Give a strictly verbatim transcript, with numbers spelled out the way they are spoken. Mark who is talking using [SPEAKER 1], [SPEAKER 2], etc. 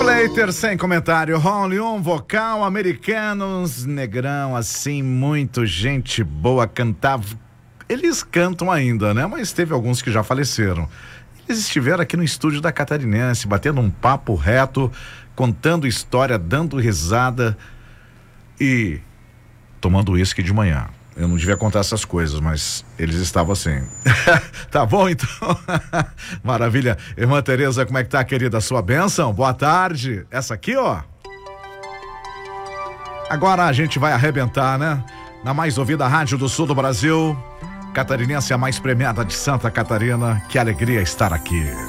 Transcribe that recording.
[SPEAKER 1] Slater, sem comentário. Only um vocal, americanos, negrão, assim, muito gente boa, cantava. Eles cantam ainda, né? Mas teve alguns que já faleceram. Eles estiveram aqui no estúdio da Catarinense, batendo um papo reto, contando história, dando risada e tomando uísque de manhã. Eu não devia contar essas coisas, mas eles estavam assim. Tá bom, então? Maravilha. Irmã Tereza, como é que tá, querida? Sua bênção? Boa tarde. Essa aqui, ó. Agora a gente vai arrebentar, né? Na mais ouvida rádio do sul do Brasil. Catarinense, a mais premiada de Santa Catarina. Que alegria estar aqui.